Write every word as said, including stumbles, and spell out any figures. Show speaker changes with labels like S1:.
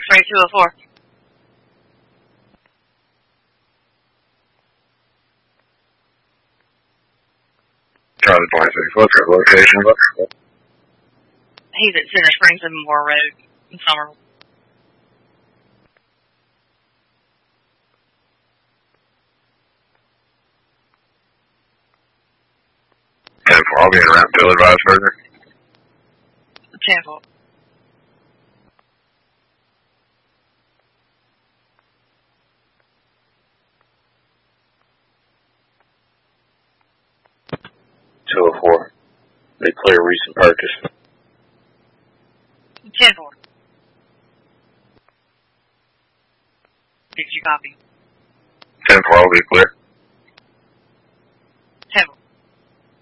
S1: X-ray two oh four.
S2: Charlie twenty-six, what's your location?
S1: He's at Center Springs and Moore Road in Summerville.
S2: ten four, I'll be around until advised further.
S1: ten four.
S2: two oh four. They clear recent purchase.
S1: ten four. Did you copy?
S2: ten four, I'll be clear.